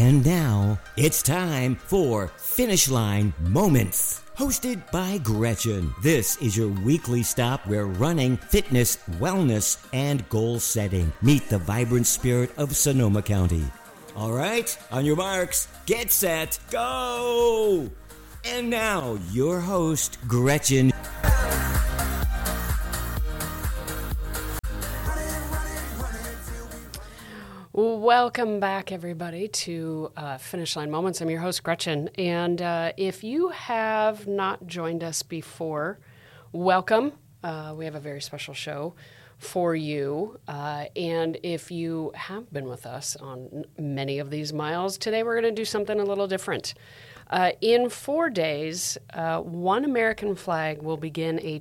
And now, it's time for Finish Line Moments. Hosted by Gretchen. This is your weekly stop where running, fitness, wellness, and goal setting meet the vibrant spirit of Sonoma County. All right, on your marks, get set, go! And now, your host, Gretchen. Welcome back, everybody, to Finish Line Moments. I'm your host, Gretchen. And if you have not joined us before, welcome. We have a very special show for you. And if you have been with us on many of these miles, today we're going to do something a little different. In 4 days, One American Flag will begin a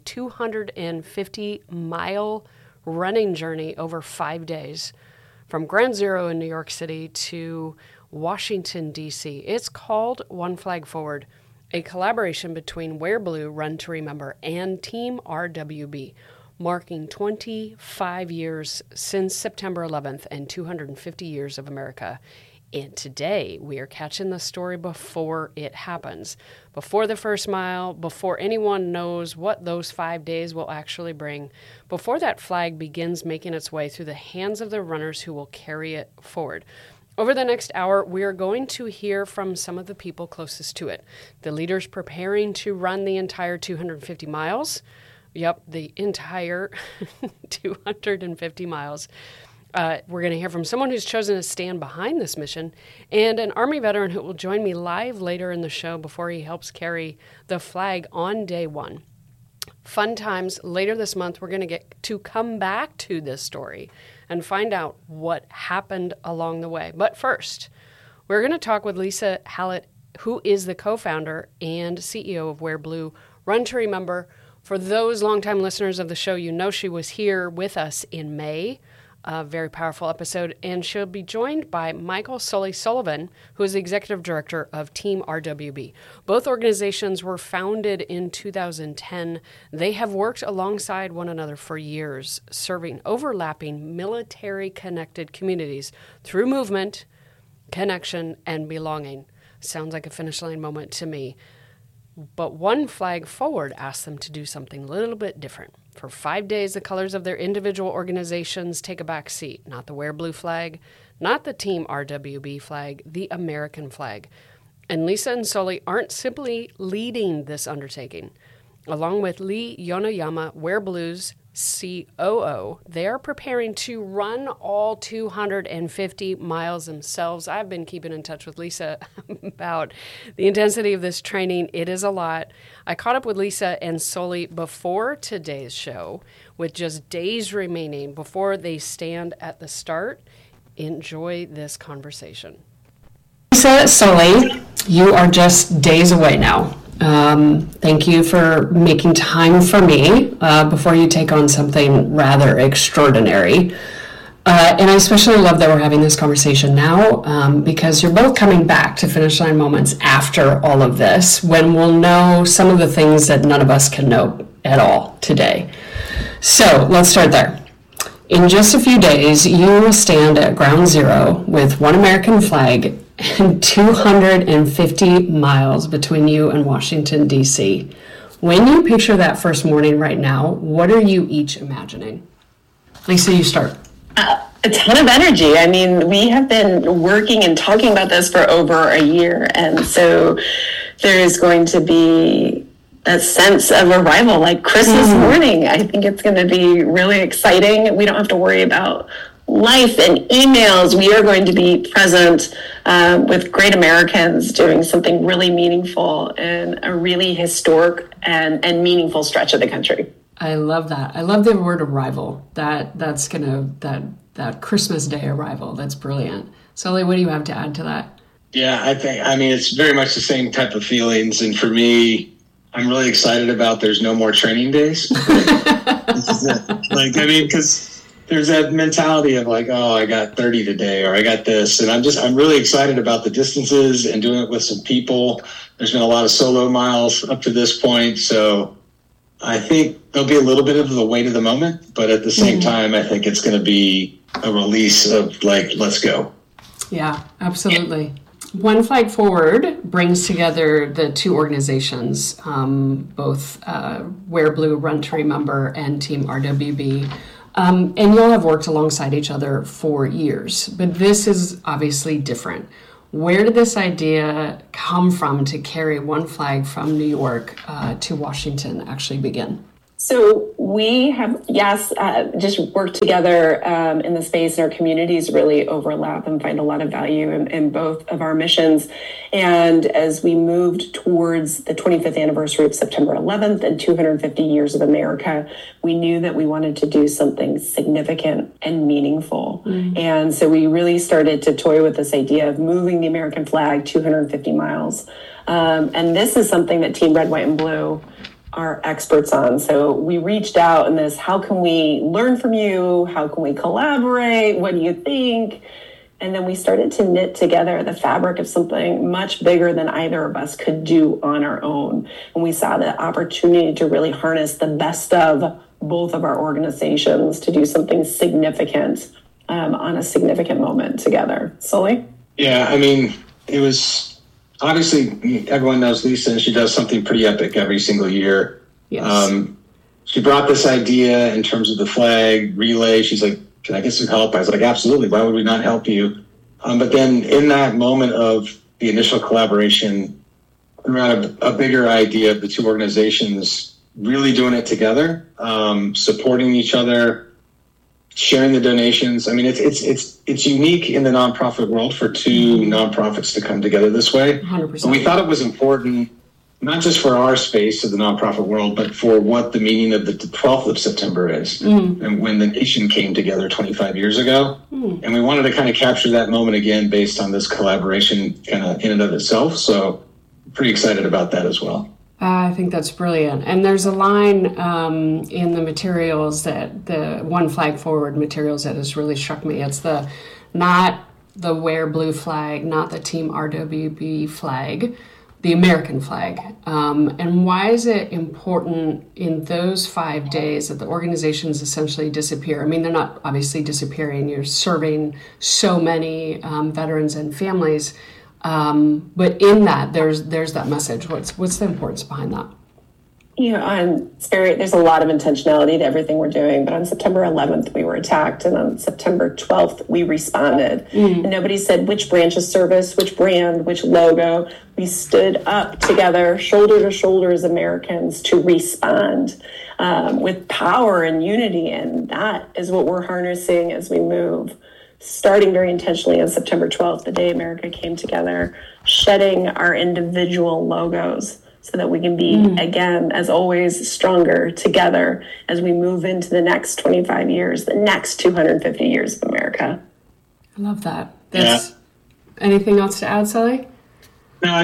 250-mile running journey over 5 days from Ground Zero in New York City to Washington, D.C. It's called One Flag Forward, a collaboration between Wear Blue, Run to Remember, and Team RWB, marking 25 years since September 11th and 250 years of America. And today, we are catching the story before it happens, before the first mile, before anyone knows what those 5 days will actually bring, before that flag begins making its way through the hands of the runners who will carry it forward. Over the next hour, we are going to hear from some of the people closest to it, the leaders preparing to run the entire 250 miles. Yep, the entire 250 miles. We're going to hear from someone who's chosen to stand behind this mission and an Army veteran who will join me live later in the show before he helps carry the flag on day one. Fun times later this month. We're going to get to come back to this story and find out what happened along the way. But first, we're going to talk with Lisa Hallett, who is the co-founder and CEO of Wear Blue, Run to Remember. For those longtime listeners of the show, you know she was here with us in May. A very powerful episode, and she'll be joined by Michael Sully-Sullivan, who is the executive director of Team RWB. Both organizations were founded in 2010. They have worked alongside one another for years, serving overlapping military-connected communities through movement, connection, and belonging. Sounds like a finish line moment to me. But One Flag Forward asked them to do something a little bit different. For 5 days, the colors of their individual organizations take a back seat. Not the Wear Blue flag, not the Team RWB flag, the American flag. And Lisa and Sully aren't simply leading this undertaking. Along with Lee Yonoyama, Wear Blue's COO, they are preparing to run all 250 miles themselves. I've been keeping in touch with Lisa about the intensity of this training. It is a lot. I caught up with Lisa and Sully before today's show, with just days remaining before they stand at the start. Enjoy this conversation. Lisa, Sully, you are just days away now. Thank you for making time for me before you take on something rather extraordinary. And I especially love that we're having this conversation now because you're both coming back to Finish Line Moments after all of this, when we'll know some of the things that none of us can know at all today. So let's start there. In just a few days, you will stand at Ground Zero with One American Flag and 250 miles between you and Washington, D.C. When you picture that first morning right now, what are you each imagining? Lisa, you start. A ton of energy. I mean, we have been working and talking about this for over a year, and so there is going to be a sense of arrival, like Christmas morning. I think it's going to be really exciting. We don't have to worry about life and emails. We are going to be present with great Americans doing something really meaningful in a really historic and meaningful stretch of the country. I love that. I love the word arrival. That Christmas Day arrival. That's brilliant. Sully, what do you have to add to that? Yeah, I mean, it's very much the same type of feelings. And for me, I'm really excited about there's no more training days. This is it. Because there's that mentality of like, oh, I got 30 today, or I got this. And I'm really excited about the distances and doing it with some people. There's been a lot of solo miles up to this point. So I think there'll be a little bit of the weight of the moment, but at the same time, I think it's going to be a release of like, let's go. Yeah, absolutely. One Flag Forward brings together the two organizations, both Wear Blue, Run to Remember, and Team RWB. And you'll have worked alongside each other for years, but this is obviously different. Where did this idea come from to carry One Flag from New York to Washington actually begin? So we have, just worked together in the space, and our communities really overlap and find a lot of value in both of our missions. And as we moved towards the 25th anniversary of September 11th and 250 years of America, we knew that we wanted to do something significant and meaningful. And so we really started to toy with this idea of moving the American flag 250 miles. And this is something that Team Red, White, and Blue are experts on. So we reached out in this, how can we learn from you? How can we collaborate? What do you think? And then we started to knit together the fabric of something much bigger than either of us could do on our own. And we saw the opportunity to really harness the best of both of our organizations to do something significant on a significant moment together. Sully? Yeah, I mean, it was obviously, everyone knows Lisa, and she does something pretty epic every single year. Yes. She brought this idea in terms of the flag relay. She's like, can I get some help? I was like, absolutely. Why would we not help you? But then in that moment of the initial collaboration, around a bigger idea of the two organizations really doing it together, supporting each other, sharing the donations. I mean, it's unique in the nonprofit world for two nonprofits to come together this way. 100%. And we thought it was important, not just for our space of the nonprofit world, but for what the meaning of the 12th of September is, and when the nation came together 25 years ago. And we wanted to kind of capture that moment again based on this collaboration kind of in and of itself. So pretty excited about that as well. I think that's brilliant. And there's a line in the materials, that the One Flag Forward materials, that has really struck me. It's not the Wear Blue flag, not the Team RWB flag, the American flag. And why is it important in those 5 days that the organizations essentially disappear? I mean, they're not obviously disappearing. You're serving so many veterans and families. But in that, there's that message. What's the importance behind that? There's a lot of intentionality to everything we're doing. But on September 11th, we were attacked, and on September 12th, we responded. And nobody said which branch of service, which brand, which logo. We stood up together, shoulder to shoulder as Americans, to respond with power and unity. And that is what we're harnessing as we move. Starting very intentionally on September 12th, the day America came together, shedding our individual logos so that we can be, again, as always, stronger together as we move into the next 25 years, the next 250 years of America. I love that. Anything else to add, Sully? No,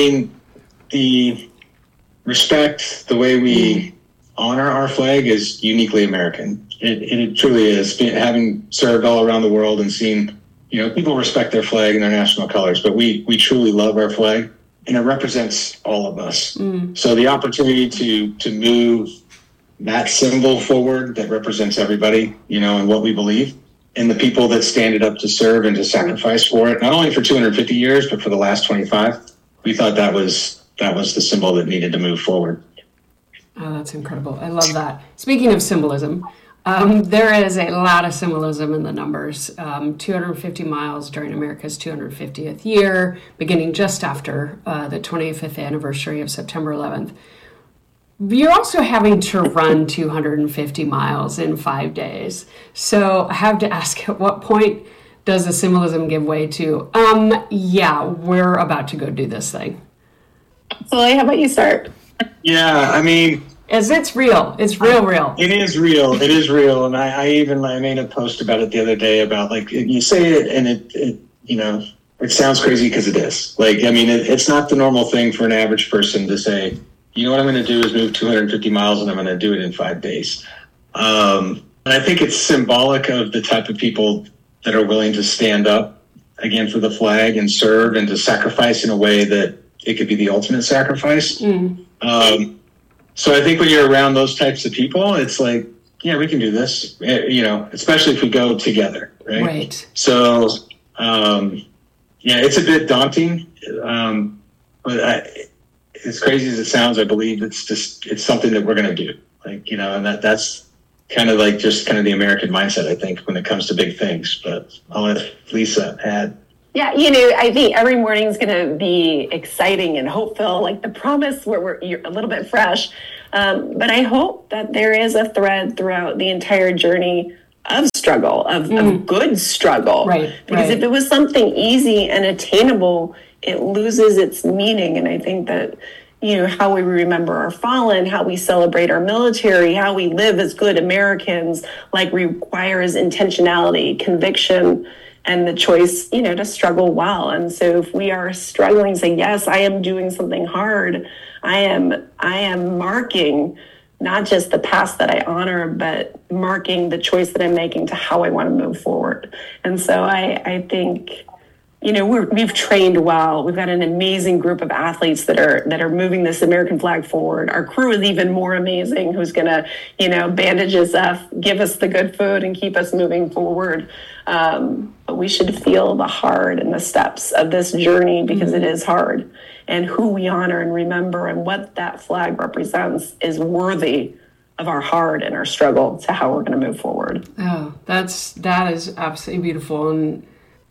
the respect, the way we honor our flag is uniquely American. It truly is. Having served all around the world and seen, people respect their flag and their national colors, but we truly love our flag, and it represents all of us. So the opportunity to move that symbol forward that represents everybody, and what we believe, and the people that stand it up to serve and to sacrifice for it, not only for 250 years, but for the last 25, we thought that was the symbol that needed to move forward. Oh, that's incredible. I love that. Speaking of symbolism, there is a lot of symbolism in the numbers. 250 miles during America's 250th year, beginning just after the 25th anniversary of September 11th. You're also having to run 250 miles in 5 days. So I have to ask, at what point does the symbolism give way to, we're about to go do this thing? Sully, how about you start? Yeah, it's real. It's real. It is real. It is real. And I made a post about it the other day about, you say it and it sounds crazy because it is. It's not the normal thing for an average person to say, what I'm going to do is move 250 miles and I'm going to do it in 5 days. And I think it's symbolic of the type of people that are willing to stand up again for the flag and serve and to sacrifice in a way that it could be the ultimate sacrifice. So I think when you're around those types of people, it's like, we can do this, especially if we go together. Right. Right. So, yeah, it's a bit daunting. But as crazy as it sounds, I believe it's something that we're going to do. Like, and that's kind of like just kind of the American mindset, I think, when it comes to big things. But I'll let Lisa add. Yeah, I think every morning is going to be exciting and hopeful, like the promise where you're a little bit fresh. But I hope that there is a thread throughout the entire journey of struggle, of good struggle. Right. Because if it was something easy and attainable, it loses its meaning. And I think that, how we remember our fallen, how we celebrate our military, how we live as good Americans, like requires intentionality, conviction, and the choice, to struggle well. And so if we are struggling, say, yes, I am doing something hard. I am marking not just the past that I honor, but marking the choice that I'm making to how I want to move forward. And so I think, we've trained well. We've got an amazing group of athletes that are moving this American flag forward. Our crew is even more amazing, who's going to, bandage us up, give us the good food, and keep us moving forward. But we should feel the hard and the steps of this journey, because it is hard. And who we honor and remember and what that flag represents is worthy of our hard and our struggle to how we're going to move forward. Oh, that is absolutely beautiful. And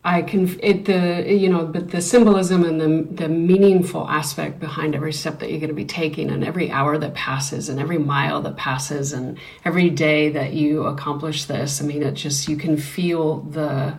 but the symbolism and the meaningful aspect behind every step that you're going to be taking, and every hour that passes, and every mile that passes, and every day that you accomplish this. I mean, it just, you can feel the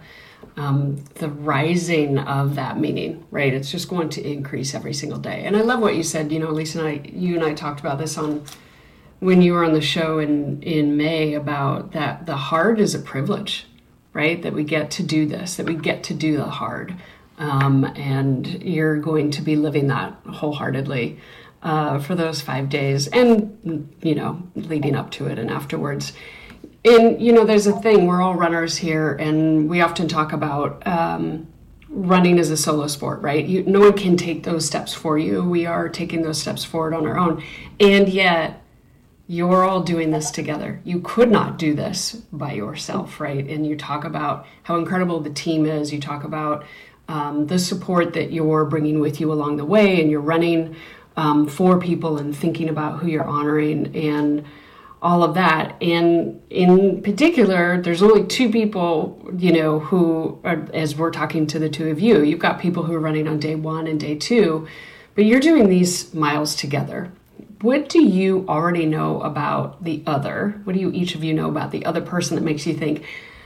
rising of that meaning, right? It's just going to increase every single day. And I love what you said. Lisa you and I talked about this when you were on the show in May, about that the hard is a privilege. Right? That we get to do this, that we get to do the hard. And you're going to be living that wholeheartedly for those 5 days and, leading up to it and afterwards. And, there's a thing, we're all runners here, and we often talk about running as a solo sport, right? No one can take those steps for you. We are taking those steps forward on our own. And yet, you're all doing this together. You could not do this by yourself, right? And you talk about how incredible the team is. You talk about the support that you're bringing with you along the way, and you're running for people and thinking about who you're honoring and all of that. And in particular, there's only two people, who are, as we're talking to the two of you, you've got people who are running on day 1 and day 2, but you're doing these miles together. What do you already know about the other? What do you each of you know about the other person that makes you think,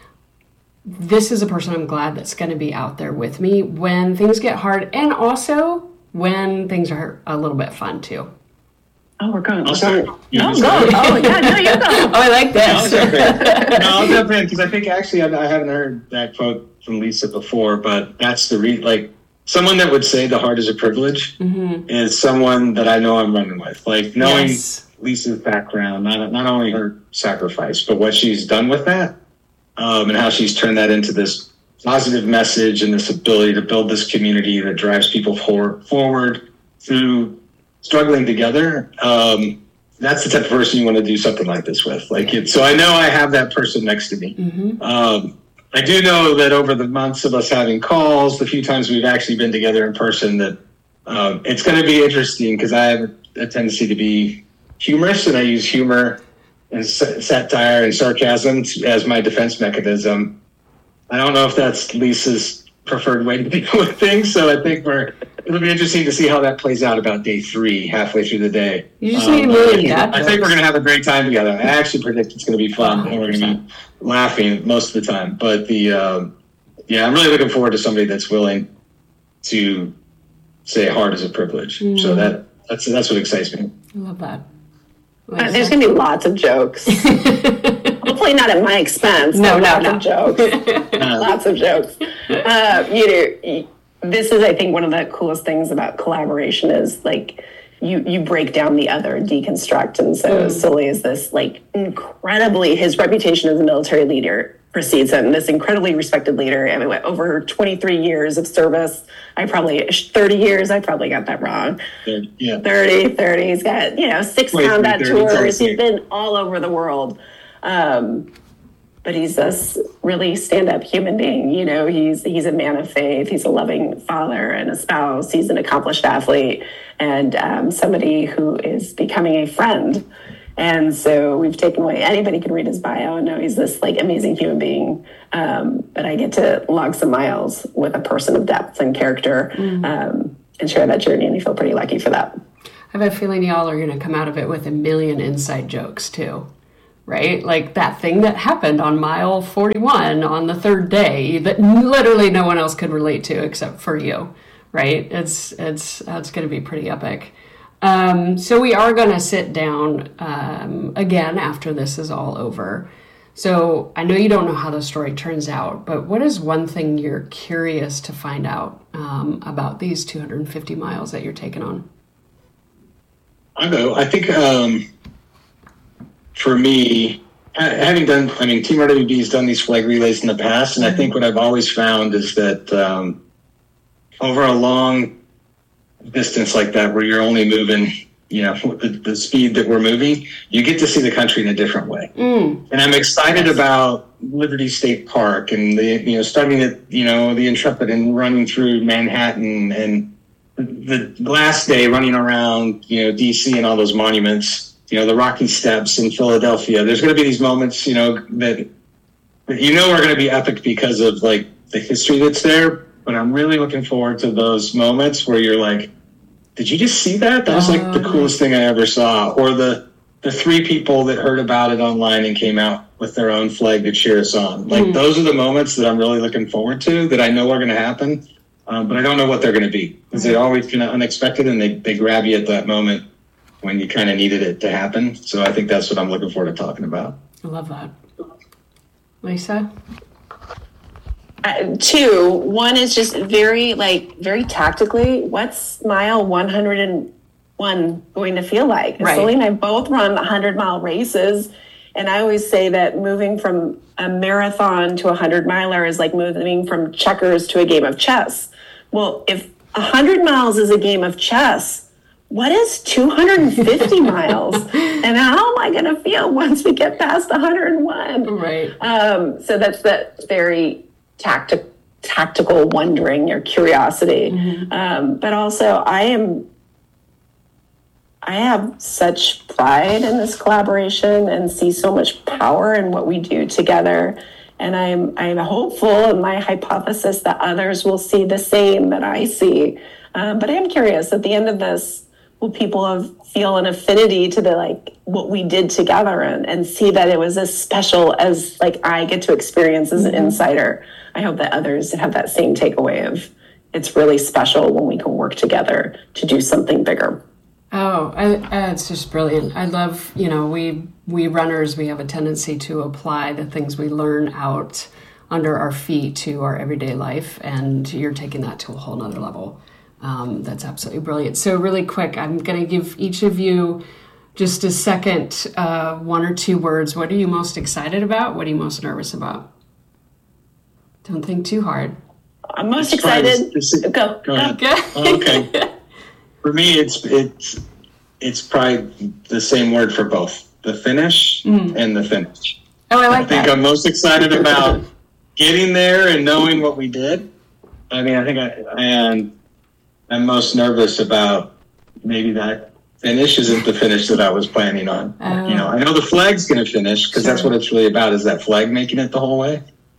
this is a person I'm glad that's going to be out there with me when things get hard, and also when things are a little bit fun too? Oh, we're going. I'll start. Oh, yeah, no, you go. Oh, I like this. I'll jump in because I think actually I haven't heard that quote from Lisa before, but that's someone that would say the heart is a privilege is someone that I know I'm running with. Like, knowing Lisa's background, not only her sacrifice, but what she's done with that, and how she's turned that into this positive message and this ability to build this community that drives people forward through struggling together. That's the type of person you want to do something like this with. So I know I have that person next to me. I do know that over the months of us having calls, the few times we've actually been together in person, that it's going to be interesting, because I have a tendency to be humorous, and I use humor and satire and sarcasm as my defense mechanism. I don't know if that's Lisa's preferred way to deal with things, so I think it'll be interesting to see how that plays out about day 3, halfway through the day. You just need really I think we're going to have a great time together. I actually predict it's going to be fun, and we're going to be laughing most of the time. But I'm really looking forward to somebody that's willing to say hard is a privilege. So that's what excites me. I love that. There's going to be lots of jokes. Hopefully not at my expense. No. Of jokes. Lots of jokes. This is, I think, one of the coolest things about collaboration is, like, you break down the other, deconstruct. And so Sully is this, incredibly, his reputation as a military leader precedes him, this incredibly respected leader. I mean, over 23 years of service. 30 years, I probably got that wrong. 30. He's got, 6 combat tours. He's been all over the world. but he's this really stand-up human being. You know, he's a man of faith. He's a loving father and a spouse. He's an accomplished athlete and somebody who is becoming a friend. And so we've taken away, anybody can read his bio and know he's this like amazing human being. But I get to log some miles with a person of depth and character and share that journey. And I feel pretty lucky for that. I have a feeling y'all are going to come out of it with a million inside jokes too, right? Like that thing that happened on mile 41 on the third day that literally no one else could relate to except for you, right? It's going to be pretty epic. So we are going to sit down again after this is all over. So I know you don't know how the story turns out, but what is one thing you're curious to find out about these 250 miles that you're taking on? I know. I think for me, having done, Team RWB has done these flag relays in the past, and I think what I've always found is that over a long distance like that, where you're only moving, the speed that we're moving, you get to see the country in a different way. And I'm excited about Liberty State Park and starting at, the Intrepid and running through Manhattan and the last day running around, DC and all those monuments, the Rocky Steps in Philadelphia. There's going to be these moments, that are going to be epic because of like the history that's there. But I'm really looking forward to those moments where you're like, did you just see that? That was like the coolest thing I ever saw. Or the three people that heard about it online and came out with their own flag to cheer us on. Like those are the moments that I'm really looking forward to, that I know are going to happen. But I don't know what they're going to be, because they're always kind of unexpected, and they grab you at that moment when you kind of needed it to happen. So I think that's what I'm looking forward to talking about. I love that. Lisa? Two. One is just very tactically, what's mile 101 going to feel like? Right. Sully and I both run 100-mile races. And I always say that moving from a marathon to a 100-miler is like moving from checkers to a game of chess. Well, if 100 miles is a game of chess, what is 250 miles? And how am I going to feel once we get past 101? Right. So that's that very tactical wondering, your curiosity. But also I have such pride in this collaboration and see so much power in what we do together. And I'm hopeful, and my hypothesis that others will see the same that I see. But I am curious, at the end of this, will people feel an affinity to what we did together and see that it was as special as I get to experience as an insider? I hope that others have that same takeaway of it's really special when we can work together to do something bigger. Oh, it's just brilliant. I love, we runners, we have a tendency to apply the things we learn out under our feet to our everyday life, and you're taking that to a whole nother level. That's absolutely brilliant. So really quick, I'm going to give each of you just a second, one or two words. What are you most excited about? What are you most nervous about? Don't think too hard. I'm most excited. Go ahead. Okay. For me, it's probably the same word for both, the finish and the finish. Oh, I like that. I think I'm most excited about getting there and knowing what we did. I think I'm most nervous about maybe that finish isn't the finish that I was planning on. I know the flag's going to finish because that's what it's really about, is that flag making it the whole way.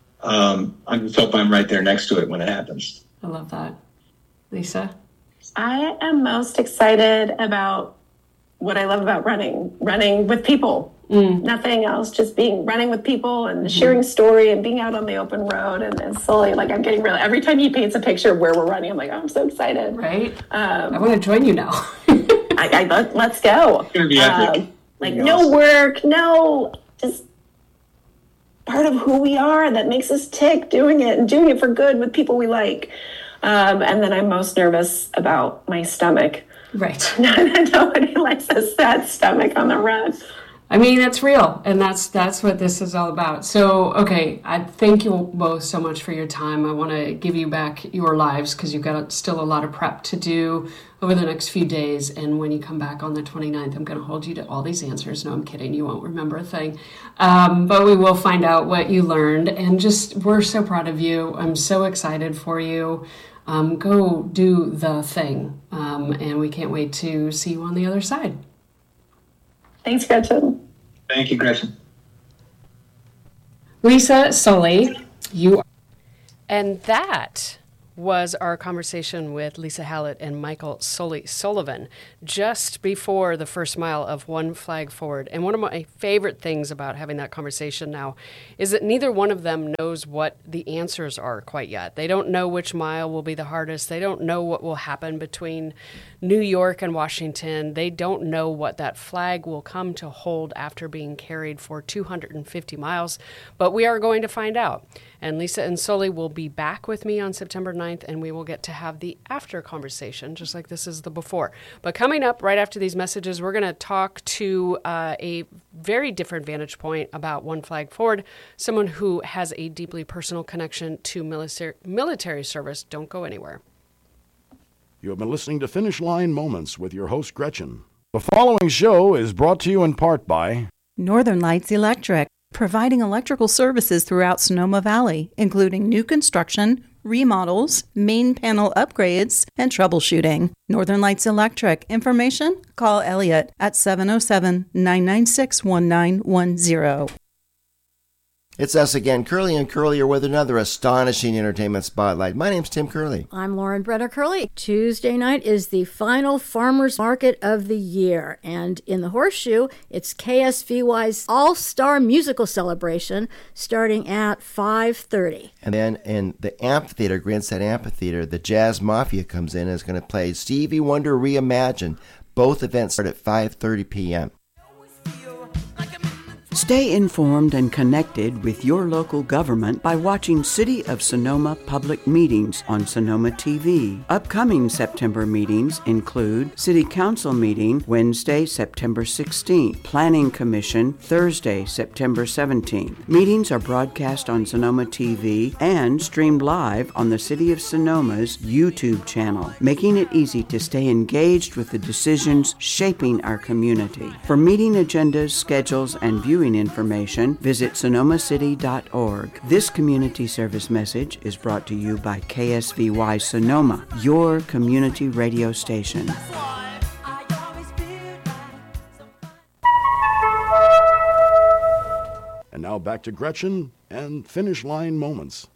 I just hope I'm right there next to it when it happens. I love that. Lisa? I am most excited about what I love about running with people. Nothing else, just running with people and sharing story and being out on the open road. And slowly, I'm getting really, every time he paints a picture of where we're running, I'm like, oh, I'm so excited. Right? I want to join you now. Let's go. It's going to be epic. No work, just part of who we are that makes us tick, doing it and doing it for good with people we like. And then I'm most nervous about my stomach. Right. Nobody likes a sad stomach on the run. I mean, it's real, and that's what this is all about. So, okay, I thank you both so much for your time. I want to give you back your lives because you've got still a lot of prep to do over the next few days. And when you come back on the 29th, I'm going to hold you to all these answers. No, I'm kidding. You won't remember a thing. But we will find out what you learned. And just, we're so proud of you. I'm so excited for you. Go do the thing. And we can't wait to see you on the other side. Thanks, Gretchen. Thank you, Gretchen. Lisa Sully, you. And that was our conversation with Lisa Hallett and Michael Sullivan just before the first mile of One Flag Forward. And one of my favorite things about having that conversation now is that neither one of them knows what the answers are quite yet. They don't know which mile will be the hardest. They don't know what will happen between New York and Washington. They don't know what that flag will come to hold after being carried for 250 miles, but we are going to find out. And Lisa and Sully will be back with me on September 9th, and we will get to have the after conversation, just like this is the before. But coming up right after these messages, we're going to talk to a very different vantage point about One Flag Forward, someone who has a deeply personal connection to military service. Don't go anywhere. You have been listening to Finish Line Moments with your host, Gretchen. The following show is brought to you in part by Northern Lights Electric, providing electrical services throughout Sonoma Valley, including new construction, remodels, main panel upgrades, and troubleshooting. Northern Lights Electric. Information? Call Elliot at 707-996-1910. It's us again, Curly and Curlier, with another astonishing entertainment spotlight. My name's Tim Curley. I'm Lauren Brenner Curley. Tuesday night is the final farmers market of the year, and in the Horseshoe, it's KSVY's All-Star Musical Celebration starting at 5:30. And then in the amphitheater, Grandstand Amphitheater, the Jazz Mafia comes in and is going to play Stevie Wonder Reimagined. Both events start at 5:30 p.m. Stay informed and connected with your local government by watching City of Sonoma public meetings on Sonoma TV. Upcoming September meetings include City Council meeting Wednesday, September 16th, Planning Commission Thursday, September 17th. Meetings are broadcast on Sonoma TV and streamed live on the City of Sonoma's YouTube channel, making it easy to stay engaged with the decisions shaping our community. For meeting agendas, schedules, and viewing information, visit sonomacity.org. This community service message is brought to you by KSVY Sonoma, your community radio station. And now back to Gretchen and Finish Line Moments.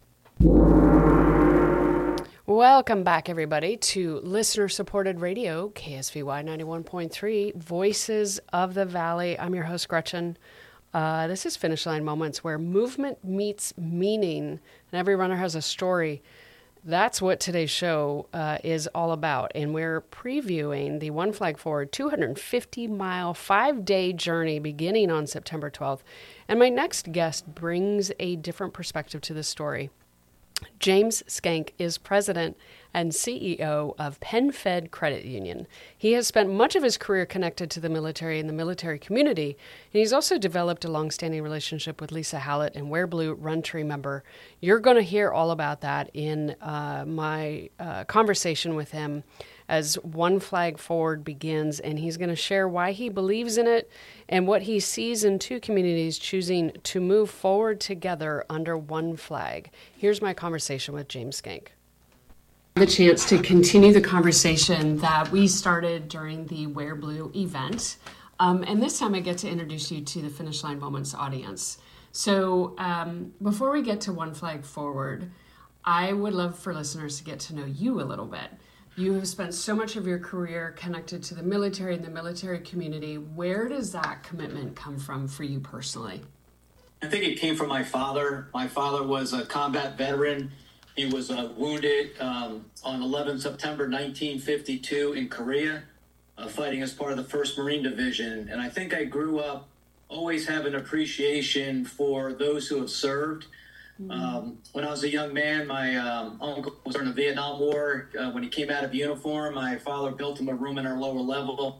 Welcome back, everybody, to listener-supported radio, KSVY 91.3, Voices of the Valley. I'm your host, Gretchen. This is Finish Line Moments, where movement meets meaning, and every runner has a story. That's what today's show is all about, and we're previewing the One Flag Forward 250-mile, 5-day journey beginning on September 12th. And my next guest brings a different perspective to this story. James Schenck is president and CEO of PenFed Credit Union. He has spent much of his career connected to the military and the military community, and he's also developed a long-standing relationship with Lisa Hallett and Wear Blue Run Tree member. You're going to hear all about that in my conversation with him as One Flag Forward begins, and he's going to share why he believes in it and what he sees in two communities choosing to move forward together under one flag. Here's my conversation with James Schenck. The chance to continue the conversation that we started during the Wear Blue event. And this time I get to introduce you to the Finish Line Moments audience. So before we get to One Flag Forward, I would love for listeners to get to know you a little bit. You have spent so much of your career connected to the military and the military community. Where does that commitment come from for you personally? I think it came from my father. My father was a combat veteran. He was wounded on 11 September 1952 in Korea, fighting as part of the 1st Marine Division. And I think I grew up always having appreciation for those who have served. When I was a young man, my uncle was during the Vietnam War. When he came out of uniform, my father built him a room in our lower level.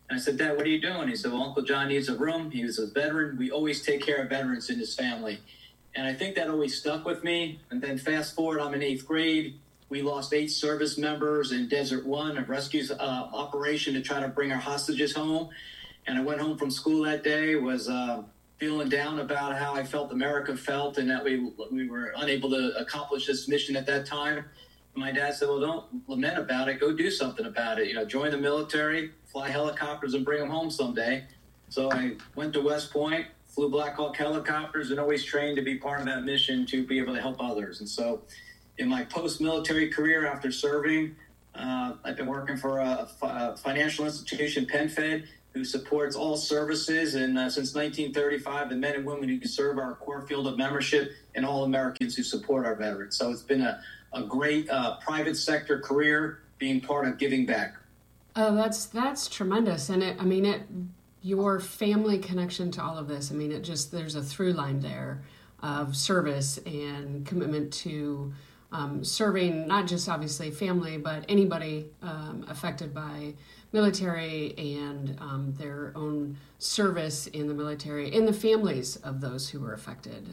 And I said, Dad, what are you doing? He said, well, Uncle John needs a room. He was a veteran. We always take care of veterans in his family. And I think that always stuck with me. And then fast forward, I'm in 8th grade. We lost 8 service members in Desert One, a rescue operation to try to bring our hostages home. And I went home from school that day, was feeling down about how I felt America felt and that we were unable to accomplish this mission at that time. My dad said, well, don't lament about it. Go do something about it. Join the military, fly helicopters and bring them home someday. So I went to West Point, flew Black Hawk helicopters, and always trained to be part of that mission to be able to help others. And so in my post-military career after serving, I've been working for a financial institution, PenFed, who supports all services. And since 1935, the men and women who serve our core field of membership and all Americans who support our veterans. So it's been a great private sector career being part of giving back. Oh, that's tremendous. And your family connection to all of this, there's a through line there of service and commitment to serving not just obviously family, but anybody affected by military and their own service in the military and the families of those who were affected.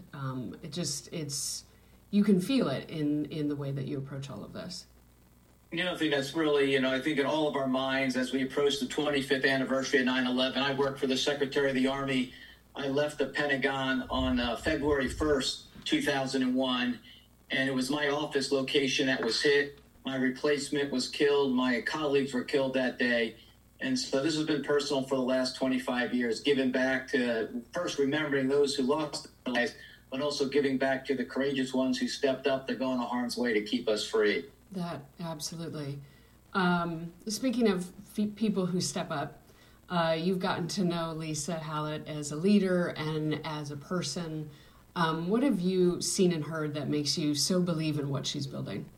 You can feel it in the way that you approach all of this. I think that's really, I think in all of our minds as we approach the 25th anniversary of 9/11, I worked for the Secretary of the Army. I left the Pentagon on February 1st, 2001, and it was my office location that was hit. My replacement was killed. My colleagues were killed that day. And so this has been personal for the last 25 years, giving back to, first remembering those who lost their lives, but also giving back to the courageous ones who stepped up to go in harm's way to keep us free. That, absolutely. Speaking of people who step up, you've gotten to know Lisa Hallett as a leader and as a person. What have you seen and heard that makes you so believe in what she's building?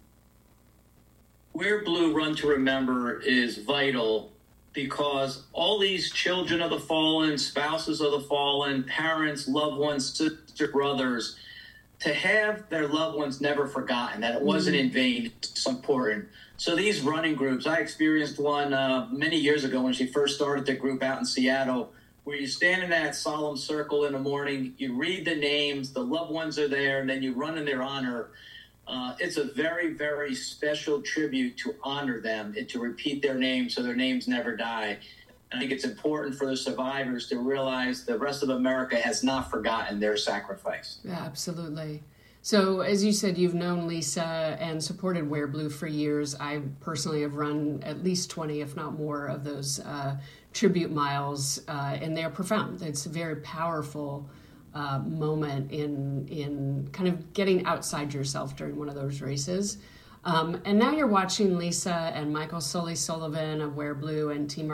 Wear Blue Run to Remember is vital because all these children of the fallen, spouses of the fallen, parents, loved ones, sisters, brothers, to have their loved ones never forgotten, that it wasn't in vain, it's important. So these running groups, I experienced one many years ago when she first started the group out in Seattle, where you stand in that solemn circle in the morning, you read the names, the loved ones are there, and then you run in their honor. It's a very, very special tribute to honor them and to repeat their names so their names never die. I think it's important for the survivors to realize the rest of America has not forgotten their sacrifice. Yeah, absolutely. So as you said, you've known Lisa and supported Wear Blue for years. I personally have run at least 20, if not more, of those tribute miles, and they are profound. It's a very powerful moment in kind of getting outside yourself during one of those races. And now you're watching Lisa and Michael Sully-Sullivan of Wear Blue and Team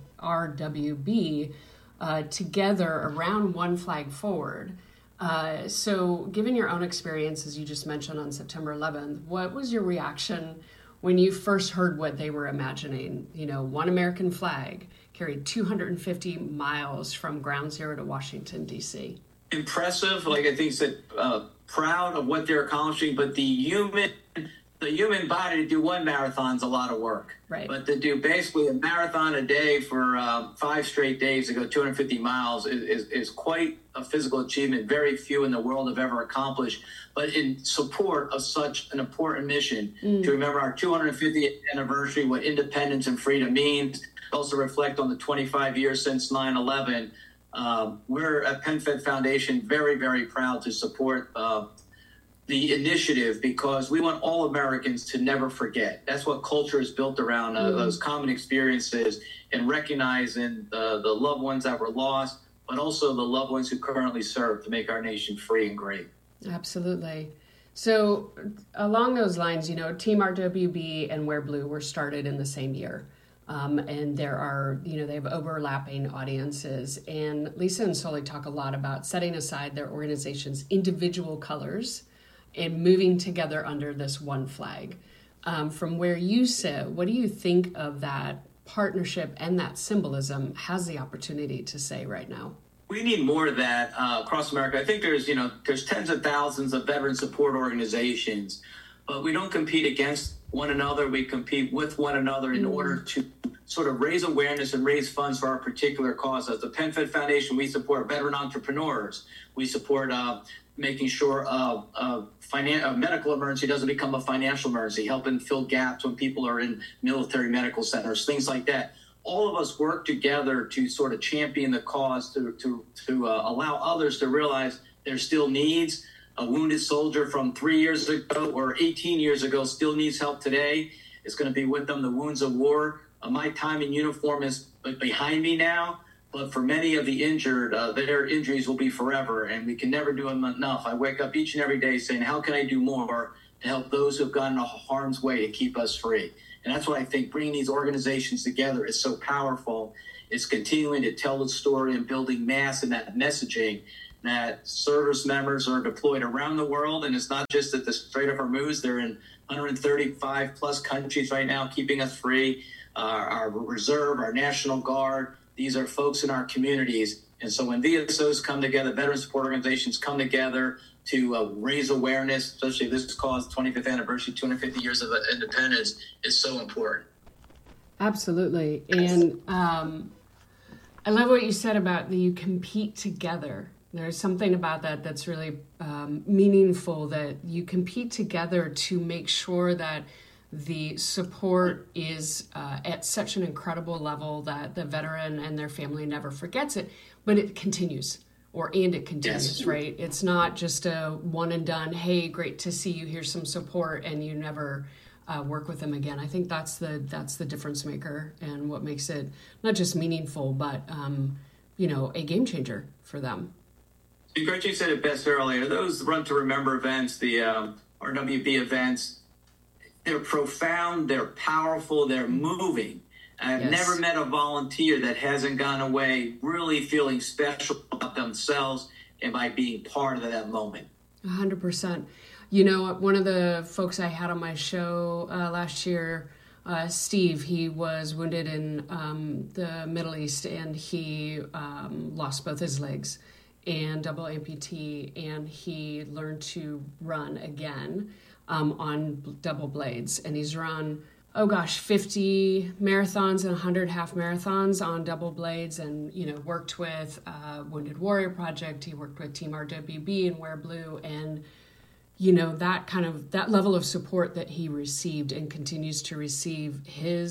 RWB together around One Flag Forward. So given your own experience, as you just mentioned on September 11th, what was your reaction when you first heard what they were imagining? One American flag carried 250 miles from Ground Zero to Washington, D.C. Impressive, like I think said, proud of what they're accomplishing, but the human body to do one marathon's a lot of work. Right. But to do basically a marathon a day for 5 straight days to go 250 miles is quite a physical achievement. Very few in the world have ever accomplished. But in support of such an important mission, to remember our 250th anniversary, what independence and freedom means, also reflect on the 25 years since 9/11. We're at PenFed Foundation very, very proud to support the initiative because we want all Americans to never forget. That's what culture is built around, those common experiences and recognizing the loved ones that were lost, but also the loved ones who currently serve to make our nation free and great. Absolutely. So along those lines, Team RWB and Wear Blue were started in the same year. And there are, they have overlapping audiences. And Lisa and Sully talk a lot about setting aside their organization's individual colors and moving together under this one flag. From where you sit, what do you think of that partnership and that symbolism has the opportunity to say right now? We need more of that across America. I think there's tens of thousands of veteran support organizations, but we don't compete against one another. We compete with one another in order to sort of raise awareness and raise funds for our particular cause. As the PenFed Foundation, we support veteran entrepreneurs. We support making sure a medical emergency doesn't become a financial emergency, helping fill gaps when people are in military medical centers, things like that. All of us work together to sort of champion the cause, to allow others to realize there's still needs. A wounded soldier from 3 years ago or 18 years ago still needs help today. It's going to be with them, the wounds of war. My time in uniform is behind me now, but for many of the injured, their injuries will be forever, and we can never do them enough. I wake up each and every day saying, how can I do more to help those who have gotten into harm's way to keep us free? And that's why I think bringing these organizations together is so powerful. It's continuing to tell the story and building mass and that messaging that service members are deployed around the world. And it's not just at the Strait of Hormuz. They're in 135 plus countries right now, keeping us free. Our reserve, our National Guard, these are folks in our communities. And so when VSOs come together, veteran support organizations come together to raise awareness, especially this cause, 25th anniversary, 250 years of independence, is so important. Absolutely. And I love what you said about that you compete together. There's something about that that's really meaningful, that you compete together to make sure that the support is at such an incredible level that the veteran and their family never forgets it, but it continues. It continues, yes. Right? It's not just a one and done, hey, great to see you, here's some support, and you never work with them again. I think that's the difference maker, and what makes it not just meaningful, but a game changer for them. Gretchen said it best earlier. Those Run to Remember events, the RWB events, they're profound, they're powerful, they're moving. I've never met a volunteer that hasn't gone away really feeling special about themselves and by being part of that moment. 100%. One of the folks I had on my show last year, Steve, he was wounded in the Middle East, and he lost both his legs and double amputee, and he learned to run again on double blades. And he's run 50 marathons and 100 half marathons on double blades, and worked with Wounded Warrior Project. He worked with Team RWB and Wear Blue, and that level of support that he received and continues to receive,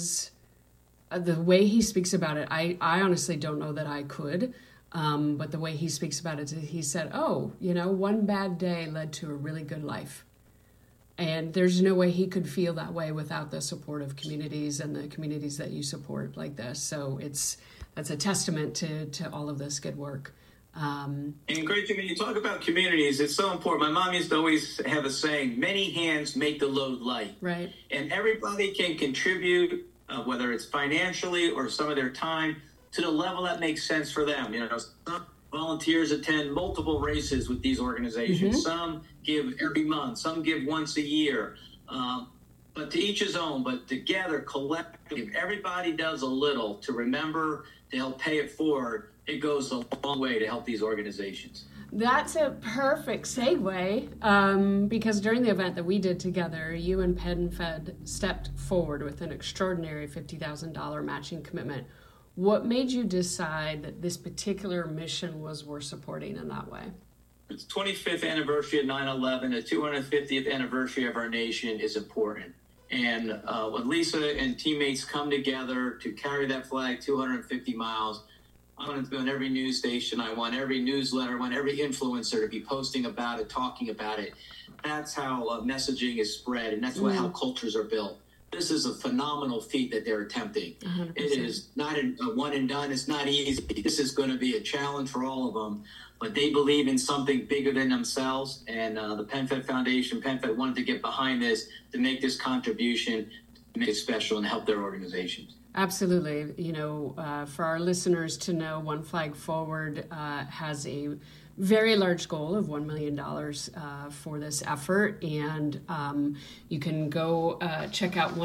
the way he speaks about it, I honestly don't know that I could, but the way he speaks about it, he said, one bad day led to a really good life. And there's no way he could feel that way without the support of communities and the communities that you support like this. So that's a testament to all of this good work. And Gretchen, when you talk about communities, it's so important. My mom used to always have a saying, many hands make the load light. Right. And everybody can contribute, whether it's financially or some of their time, to the level that makes sense for them. Some volunteers attend multiple races with these organizations. Mm-hmm. Some give every month, some give once a year. But to each his own, but together, collectively, if everybody does a little to remember, to help pay it forward, it goes a long way to help these organizations. That's a perfect segue, because during the event that we did together, you and PenFed stepped forward with an extraordinary $50,000 matching commitment. What made you decide that this particular mission was worth supporting in that way? It's 25th anniversary of 9/11, the 250th anniversary of our nation is important. And when Lisa and teammates come together to carry that flag 250 miles, I want to be on every news station. I want every newsletter. I want every influencer to be posting about it, talking about it. That's how messaging is spread, and that's how cultures are built. This is a phenomenal feat that they're attempting. 100%. It is not a one and done. It's not easy. This is going to be a challenge for all of them. But they believe in something bigger than themselves. And the PenFed Foundation, PenFed wanted to get behind this to make this contribution, to make it special and help their organizations. Absolutely. For our listeners to know, One Flag Forward has a very large goal of $1 million for this effort. And you can go check out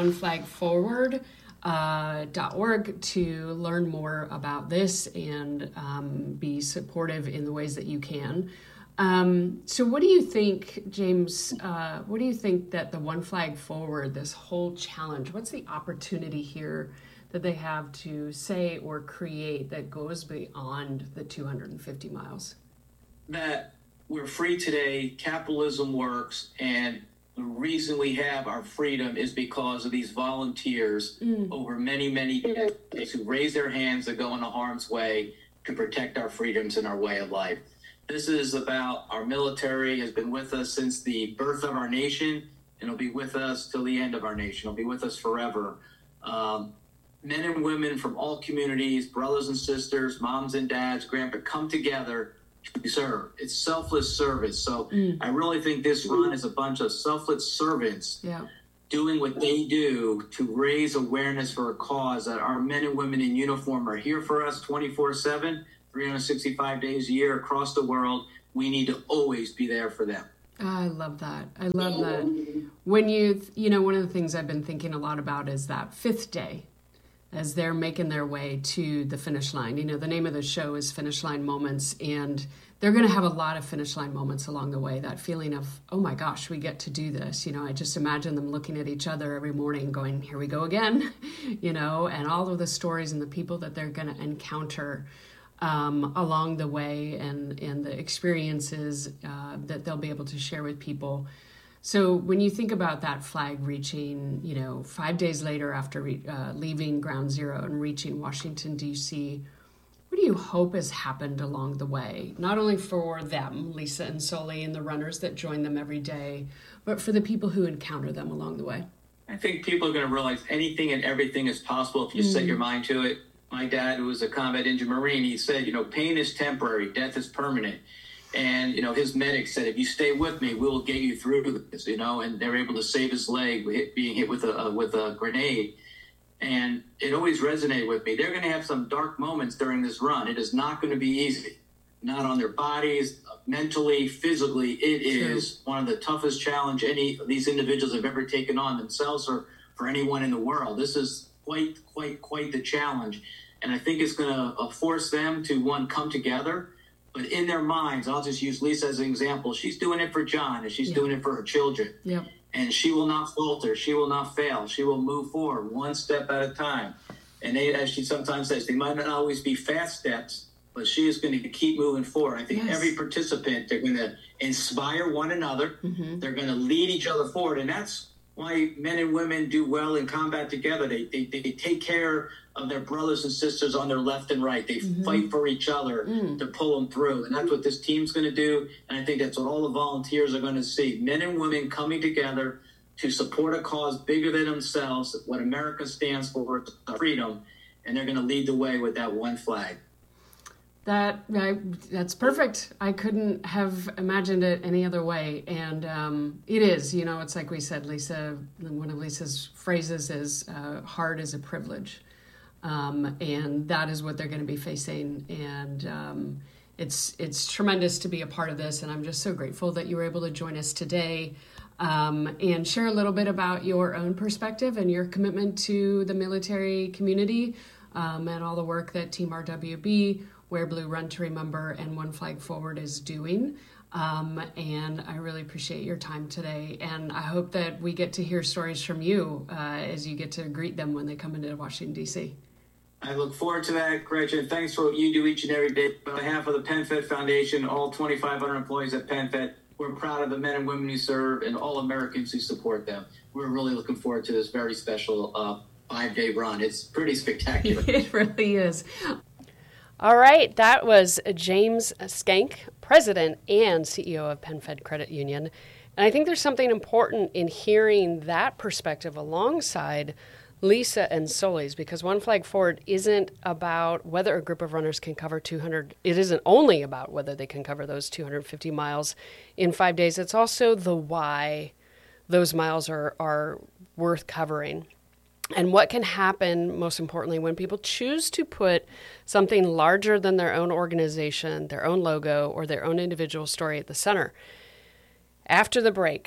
oneflagforward.org to learn more about this and be supportive in the ways that you can. So what do you think, James, what do you think that the One Flag Forward, this whole challenge, what's the opportunity here that they have to say or create that goes beyond the 250 miles? That we're free today, capitalism works, and the reason we have our freedom is because of these volunteers over many, many decades who raise their hands to go into harm's way to protect our freedoms and our way of life. This is about our military has been with us since the birth of our nation, and it'll be with us till the end of our nation. It'll be with us forever. Men and women from all communities, brothers and sisters, moms and dads, grandpa, come together to serve. It's selfless service. So I really think this run is a bunch of selfless servants doing what they do to raise awareness for a cause that our men and women in uniform are here for us 24/7, 365 days a year across the world. We need to always be there for them. I love that. I love that. When you know, one of the things I've been thinking a lot about is that fifth day, as they're making their way to the finish line. You know, the name of the show is Finish Line Moments, and they're going to have a lot of finish line moments along the way. That feeling of, oh my gosh, we get to do this. You know, I just imagine them looking at each other every morning going, here we go again, you know, and all of the stories and the people that they're going to encounter along the way and the experiences that they'll be able to share with people. So when you think about that flag reaching, you know, 5 days later after leaving Ground Zero and reaching Washington, D.C., what do you hope has happened along the way? Not only for them, Lisa and Sully, and the runners that join them every day, but for the people who encounter them along the way. I think people are going to realize anything and everything is possible if you set your mind to it. My dad, who was a combat injured Marine, he said, you know, pain is temporary, death is permanent. And, you know, his medic said, if you stay with me, we'll get you through this, you know, and they're able to save his leg being hit with a grenade. And it always resonated with me. They're going to have some dark moments during this run. It is not going to be easy, not on their bodies, mentally, physically. It is one of the toughest challenge any of these individuals have ever taken on themselves or for anyone in the world. This is quite the challenge. And I think it's going to force them to, one, come together. But in their minds, I'll just use Lisa as an example. She's doing it for John, and she's doing it for her children. Yep. And she will not falter. She will not fail. She will move forward one step at a time. And they, as she sometimes says, they might not always be fast steps, but she is going to keep moving forward. I think every participant, they're going to inspire one another. They're going to lead each other forward. And that's why men and women do well in combat together. They take care of their brothers and sisters on their left and right. They fight for each other to pull them through. And that's what this team's going to do. And I think that's what all the volunteers are going to see. Men and women coming together to support a cause bigger than themselves, what America stands for, freedom. And they're going to lead the way with that one flag. That's perfect. I couldn't have imagined it any other way. And it is, you know, it's like we said, Lisa, one of Lisa's phrases is hard is a privilege. And that is what they're going to be facing. And it's tremendous to be a part of this. And I'm just so grateful that you were able to join us today and share a little bit about your own perspective and your commitment to the military community and all the work that Team RWB, Wear Blue, Run to Remember, and One Flag Forward is doing. And I really appreciate your time today. And I hope that we get to hear stories from you as you get to greet them when they come into Washington, D.C. I look forward to that, Gretchen. Thanks for what you do each and every day. On behalf of the PenFed Foundation, all 2,500 employees at PenFed, we're proud of the men and women who serve and all Americans who support them. We're really looking forward to this very special 5-day run. It's pretty spectacular. It really is. All right, that was James Schenck, President and CEO of PenFed Credit Union. And I think there's something important in hearing that perspective alongside Lisa and Sully's, because One Flag Forward isn't about whether a group of runners can cover 200. It isn't only about whether they can cover those 250 miles in 5 days. It's also the why those miles are worth covering. And what can happen, most importantly, when people choose to put something larger than their own organization, their own logo, or their own individual story at the center. After the break,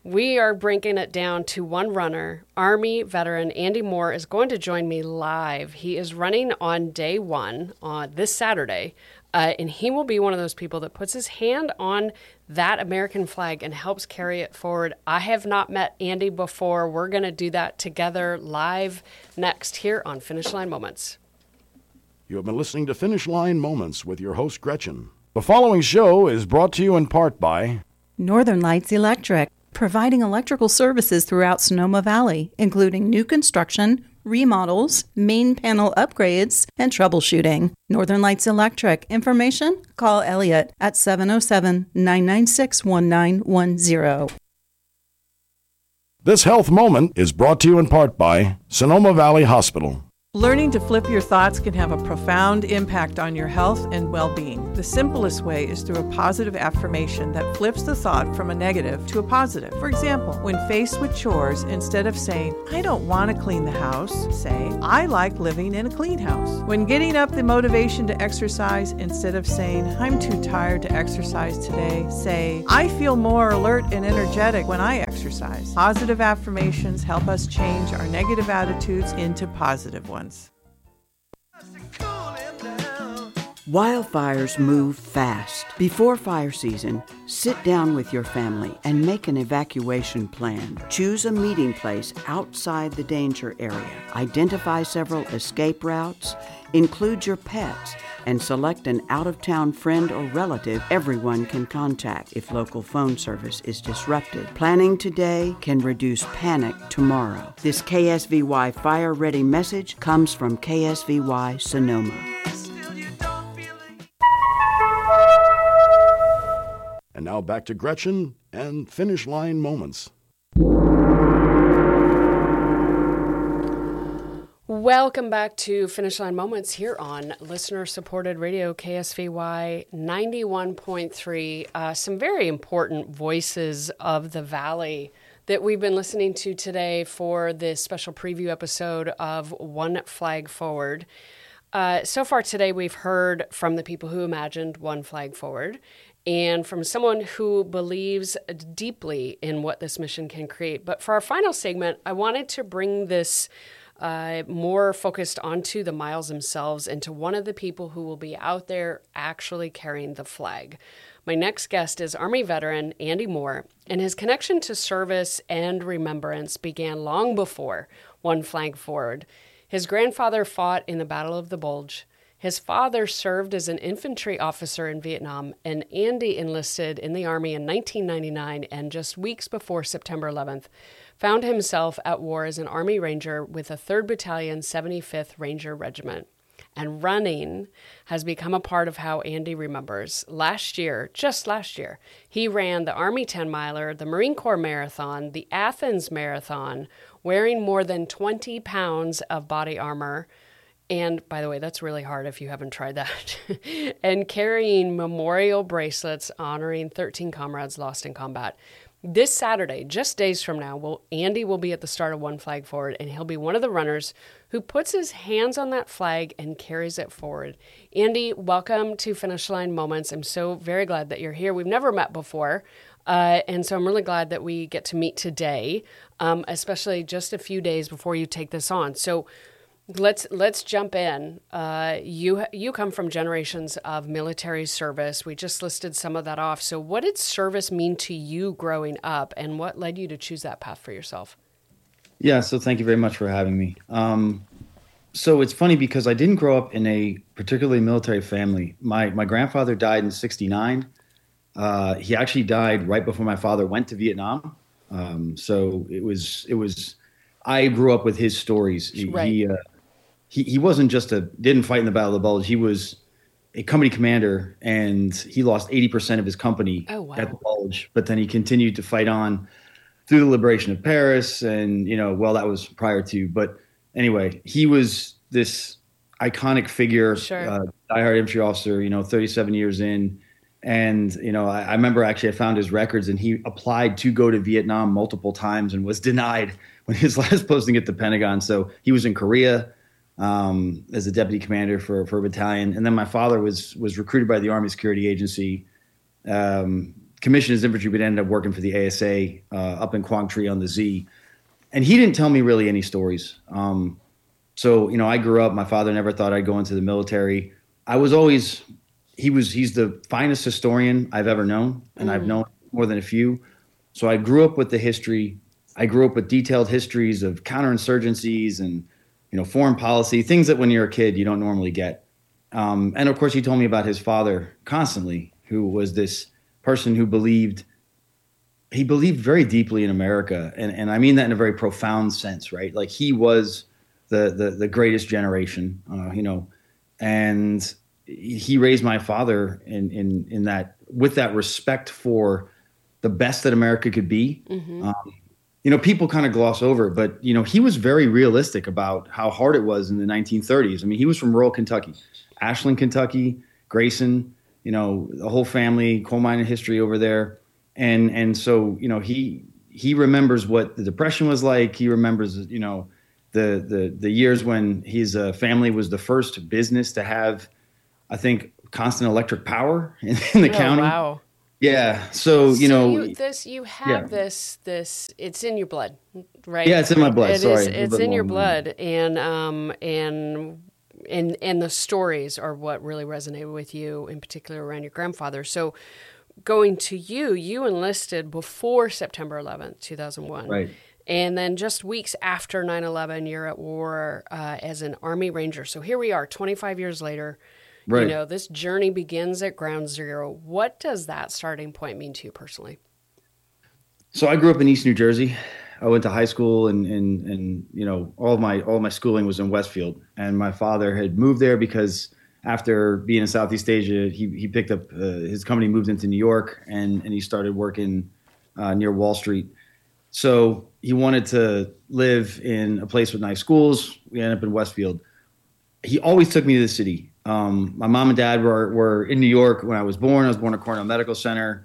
We are breaking it down to one runner. Army veteran Andy Moore is going to join me live. He is running on day one on this Saturday, and he will be one of those people that puts his hand on that American flag and helps carry it forward. I have not met Andy before. We're going to do that together live next here on Finish Line Moments. You have been listening to Finish Line Moments with your host, Gretchen. The following show is brought to you in part by Northern Lights Electric, providing electrical services throughout Sonoma Valley, including new construction, remodels, main panel upgrades, and troubleshooting. Northern Lights Electric. Information? Call Elliot at 707-996-1910. This health moment is brought to you in part by Sonoma Valley Hospital. Learning to flip your thoughts can have a profound impact on your health and well-being. The simplest way is through a positive affirmation that flips the thought from a negative to a positive. For example, when faced with chores, instead of saying, I don't want to clean the house, say, I like living in a clean house. When getting up the motivation to exercise, instead of saying, I'm too tired to exercise today, say, I feel more alert and energetic when I exercise. Positive affirmations help us change our negative attitudes into positive ones. Wildfires move fast. Before fire season, sit down with your family and make an evacuation plan. Choose a meeting place outside the danger area. Identify several escape routes. Include your pets and select an out-of-town friend or relative everyone can contact if local phone service is disrupted. Planning today can reduce panic tomorrow. This KSVY Fire Ready message comes from KSVY Sonoma. And now back to Gretchen and Finish Line Moments. Welcome back to Finish Line Moments here on listener-supported radio, KSVY 91.3. Some very important voices of the Valley that we've been listening to today for this special preview episode of One Flag Forward. So far today, we've heard from the people who imagined One Flag Forward and from someone who believes deeply in what this mission can create. But for our final segment, I wanted to bring this more focused onto the miles themselves and to one of the people who will be out there actually carrying the flag. My next guest is Army veteran Andy Moore, and his connection to service and remembrance began long before One Flag Forward. His grandfather fought in the Battle of the Bulge. His father served as an infantry officer in Vietnam, and Andy enlisted in the Army in 1999, and just weeks before September 11th, found himself at war as an Army Ranger with the 3rd Battalion, 75th Ranger Regiment. And running has become a part of how Andy remembers. Just last year, he ran the Army 10-miler, the Marine Corps Marathon, the Athens Marathon, wearing more than 20 pounds of body armor. And by the way, that's really hard if you haven't tried that. And carrying memorial bracelets honoring 13 comrades lost in combat. This Saturday, just days from now, Andy will be at the start of One Flag Forward, and he'll be one of the runners who puts his hands on that flag and carries it forward. Andy, welcome to Finish Line Moments. I'm so very glad that you're here. We've never met before, and so I'm really glad that we get to meet today, especially just a few days before you take this on. So let's jump in. You come from generations of military service. We just listed some of that off. So what did service mean to you growing up, and what led you to choose that path for yourself? Yeah, so thank you very much for having me. So it's funny because I didn't grow up in a particularly military family. My grandfather died in '69. He actually died right before my father went to Vietnam. So it was. I grew up with his stories. Right. He wasn't didn't fight in the Battle of the Bulge. He was a company commander, and he lost 80% of his company at the Bulge. But then he continued to fight on through the liberation of Paris, and that was prior to. But anyway, he was this iconic figure, diehard infantry officer. 37 years in, and I remember actually I found his records, and he applied to go to Vietnam multiple times and was denied when his last posting at the Pentagon. So he was in Korea as a deputy commander for a battalion. And then my father was recruited by the Army Security Agency commissioned as infantry, but ended up working for the ASA up in Quang Tri on the Z. And he didn't tell me really any stories. So, I grew up, my father never thought I'd go into the military. I was always, he's the finest historian I've ever known, and I've known more than a few. So I grew up with the history. I grew up with detailed histories of counterinsurgencies and, foreign policy, things that when you're a kid, you don't normally get. And of course, he told me about his father constantly, who was this person who believed very deeply in America. And I mean that in a very profound sense, right? Like he was the greatest generation, and he raised my father in that, with that respect for the best that America could be. People kind of gloss over it, but he was very realistic about how hard it was in the 1930s. I mean, he was from rural Kentucky, Ashland, Kentucky, Grayson, the whole family, coal mining history over there. And so, he remembers what the Depression was like. He remembers, the years when his family was the first business to have, I think, constant electric power in the county. Wow. Yeah. So, you have this, it's in your blood, right? Yeah, it's in my blood. It's in your blood. And the stories are what really resonated with you, in particular around your grandfather. So going to you enlisted before September 11th, 2001. Right. And then just weeks after 9/11, you're at war as an Army Ranger. So here we are, 25 years later. Right. This journey begins at ground zero. What does that starting point mean to you personally? So I grew up in East New Jersey. I went to high school and all my schooling was in Westfield. And my father had moved there because after being in Southeast Asia, he picked up his company, moved into New York, and he started working near Wall Street. So he wanted to live in a place with nice schools. We ended up in Westfield. He always took me to the city. My mom and dad were in New York when I was born. I was born at Cornell Medical Center,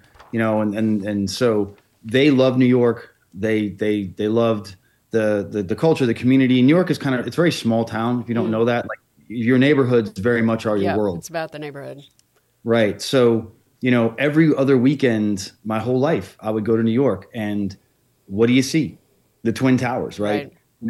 and so they loved New York. They loved the culture, the community. New York is it's a very small town. If you don't know that, like your neighborhoods very much are your world. It's about the neighborhood. Right. So, every other weekend, my whole life, I would go to New York, and what do you see? The Twin Towers, right?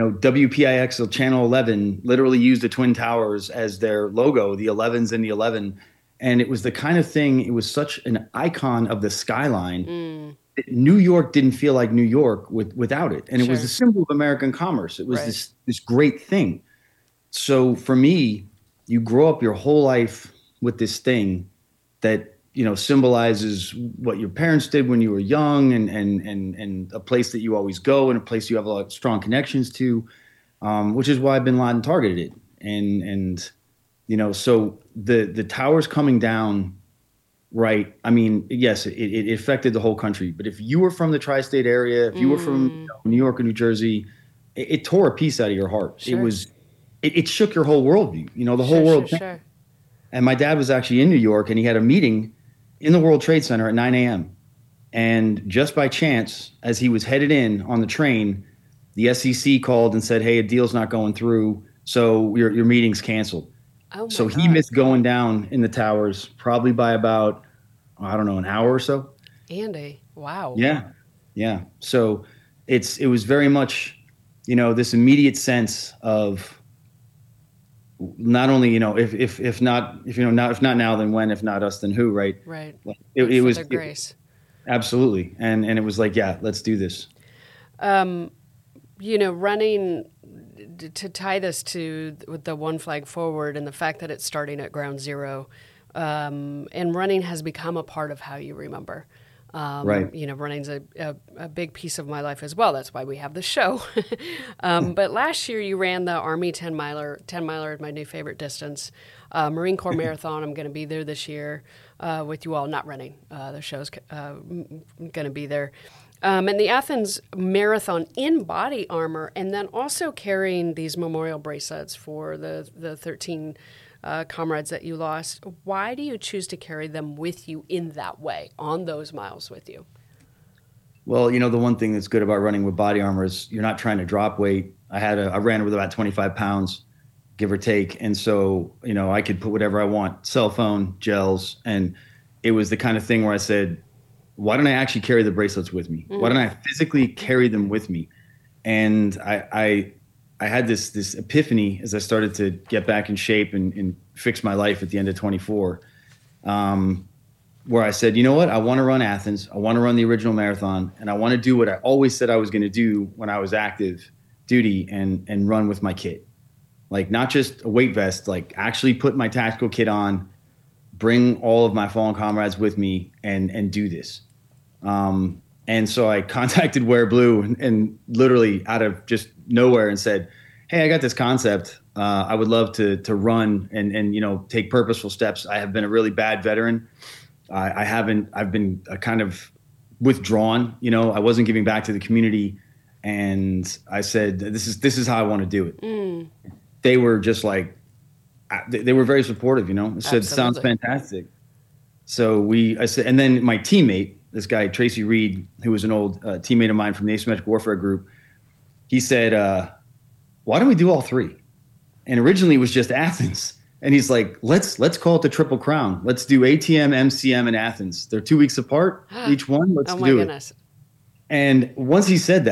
WPIX Channel 11 literally used the Twin Towers as their logo, the 11s and the 11. And it was the kind of thing, it was such an icon of the skyline. New York didn't feel like New York without it. And it was a symbol of American commerce. It was this great thing. So for me, you grow up your whole life with this thing that, symbolizes what your parents did when you were young and a place that you always go and a place you have a lot of strong connections to, which is why Bin Laden targeted it. And so the towers coming down, right? I mean, yes, it affected the whole country. But if you were from the tri-state area, if you were from New York or New Jersey, it tore a piece out of your heart. Sure. It shook your whole worldview, the whole world. Sure. And my dad was actually in New York, and he had a meeting in the World Trade Center at 9 a.m. And just by chance, as he was headed in on the train, the SEC called and said, hey, a deal's not going through, so your meeting's canceled. So he missed going down in the towers probably by about, an hour or so. Andy, wow. Yeah. So it was very much, this immediate sense of not only, if not now, then when, if not us, then who, right? Right. It was their grace. Absolutely. And it was like, yeah, let's do this. Running, to tie this to with the One Flag Forward and the fact that it's starting at ground zero, and running has become a part of how you remember. Right. Running's a big piece of my life as well. That's why we have the show. But last year you ran the Army 10 miler. 10 miler is my new favorite distance. Marine Corps Marathon. I'm going to be there this year with you all. Not running. The show's going to be there. And the Athens Marathon in body armor, and then also carrying these memorial bracelets for the 13 comrades that you lost. Why do you choose to carry them with you in that way, on those miles with you? Well, the one thing that's good about running with body armor is you're not trying to drop weight. I ran with about 25 pounds, give or take. And so, I could put whatever I want, cell phone, gels. And it was the kind of thing where I said, why don't I actually carry the bracelets with me? Why don't I physically carry them with me? And I had this epiphany as I started to get back in shape and fix my life at the end of 24, where I said, you know what? I want to run Athens. I want to run the original marathon. And I want to do what I always said I was going to do when I was active duty and run with my kit. Like, not just a weight vest, like actually put my tactical kit on, bring all of my fallen comrades with me and do this. And so I contacted Wear Blue and literally out of just nowhere and said, hey, I got this concept. I would love to run and, you know, take purposeful steps. I have been a really bad veteran. I've been kind of withdrawn, you know, I wasn't giving back to the community. And I said, this is how I want to do it. They were just like, they were very supportive, you know, I said, sounds fantastic. So I said, and then my teammate, this guy, Tracy Reed, who was an old teammate of mine from the Asymmetric Warfare Group, he said, why don't we do all three? And originally it was just Athens. And he's like, let's call it the Triple Crown. Let's do ATM, MCM, and Athens. They're 2 weeks apart, each one. Let's do it. And once he said